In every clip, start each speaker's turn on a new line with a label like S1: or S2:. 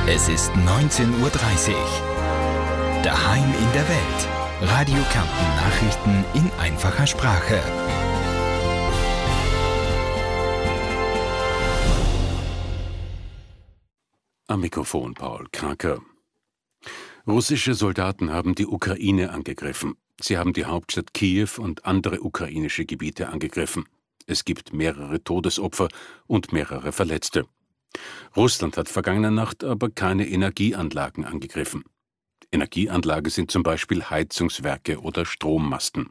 S1: Es ist 19:30 Uhr. Daheim in der Welt. Radio Kärnten Nachrichten in einfacher Sprache.
S2: Am Mikrofon Paul Kraker. Russische Soldaten haben die Ukraine angegriffen. Sie haben die Hauptstadt Kiew und andere ukrainische Gebiete angegriffen. Es gibt mehrere Todesopfer und mehrere Verletzte. Russland hat vergangene Nacht aber keine Energieanlagen angegriffen. Energieanlagen sind zum Beispiel Heizungswerke oder Strommasten.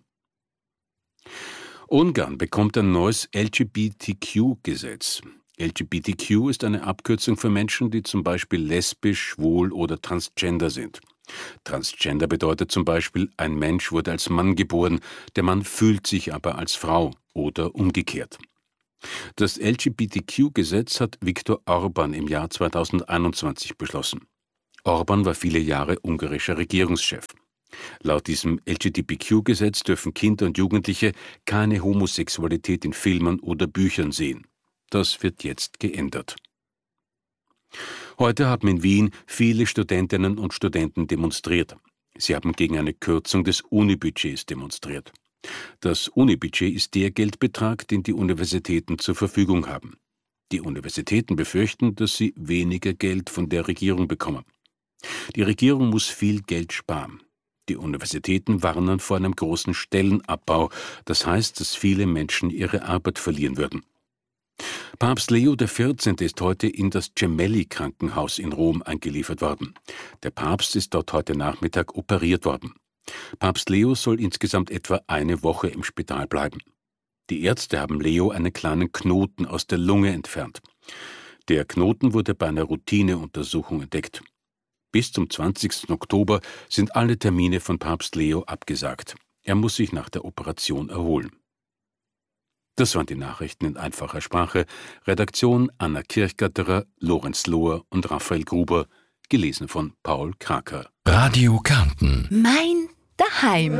S2: Ungarn bekommt ein neues LGBTQ-Gesetz. LGBTQ ist eine Abkürzung für Menschen, die zum Beispiel lesbisch, schwul oder transgender sind. Transgender bedeutet zum Beispiel, ein Mensch wurde als Mann geboren, der Mann fühlt sich aber als Frau oder umgekehrt. Das LGBTQ-Gesetz hat Viktor Orbán im Jahr 2021 beschlossen. Orbán war viele Jahre ungarischer Regierungschef. Laut diesem LGBTQ-Gesetz dürfen Kinder und Jugendliche keine Homosexualität in Filmen oder Büchern sehen. Das wird jetzt geändert. Heute haben in Wien viele Studentinnen und Studenten demonstriert. Sie haben gegen eine Kürzung des Unibudgets demonstriert. Das Unibudget ist der Geldbetrag, den die Universitäten zur Verfügung haben. Die Universitäten befürchten, dass sie weniger Geld von der Regierung bekommen. Die Regierung muss viel Geld sparen. Die Universitäten warnen vor einem großen Stellenabbau. Das heißt, dass viele Menschen ihre Arbeit verlieren würden. Papst Leo XIV. Ist heute in das Gemelli-Krankenhaus in Rom eingeliefert worden. Der Papst ist dort heute Nachmittag operiert worden. Papst Leo soll insgesamt etwa eine Woche im Spital bleiben. Die Ärzte haben Leo einen kleinen Knoten aus der Lunge entfernt. Der Knoten wurde bei einer Routineuntersuchung entdeckt. Bis zum 20. Oktober sind alle Termine von Papst Leo abgesagt. Er muss sich nach der Operation erholen. Das waren die Nachrichten in einfacher Sprache. Redaktion Anna Kirchgatterer, Lorenz Lohr und Raphael Gruber. Gelesen von Paul Kraker.
S1: Radio Kärnten.
S3: Mein Daheim.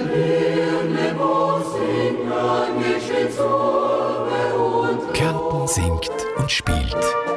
S1: Kärnten singt und spielt.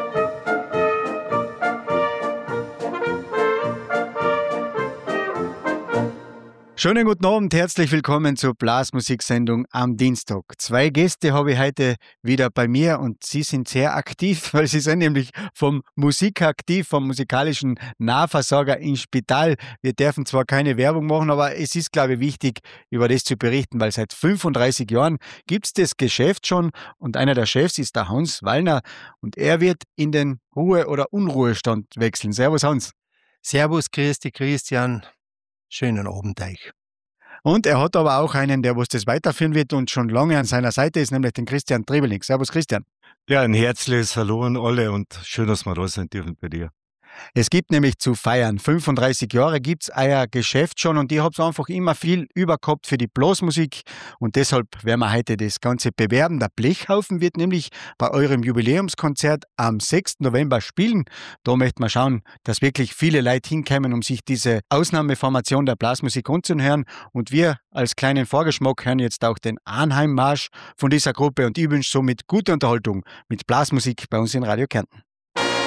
S4: Schönen guten Abend, herzlich willkommen zur Blasmusiksendung am Dienstag. 2 Gäste habe ich heute wieder bei mir und sie sind sehr aktiv, weil sie sind nämlich vom Musikaktiv, vom musikalischen Nahversorger im Spital. Wir dürfen zwar keine Werbung machen, aber es ist, glaube ich, wichtig, über das zu berichten, weil seit 35 Jahren gibt es das Geschäft schon und einer der Chefs ist der Hans Wallner und er wird in den Ruhe- oder Unruhestand wechseln. Servus Hans.
S5: Servus, grüß dich, Christian. Schönen Abend euch.
S4: Und er hat aber auch einen, der was das weiterführen wird und schon lange an seiner Seite ist, nämlich den Christian Trebeling. Servus Christian.
S6: Ja, ein herzliches Hallo an alle und schön, dass wir da sein dürfen bei dir.
S4: Es gibt nämlich zu feiern. 35 Jahre gibt es euer Geschäft schon und ihr habt einfach immer viel übergehabt für die Blasmusik und deshalb werden wir heute das Ganze bewerben. Der Blechhaufen wird nämlich bei eurem Jubiläumskonzert am 6. November spielen. Da möchten wir schauen, dass wirklich viele Leute hinkommen, um sich diese Ausnahmeformation der Blasmusik anzuhören. Und wir als kleinen Vorgeschmack hören jetzt auch den Arnheim-Marsch von dieser Gruppe und ich wünsche somit gute Unterhaltung mit Blasmusik bei uns in Radio Kärnten.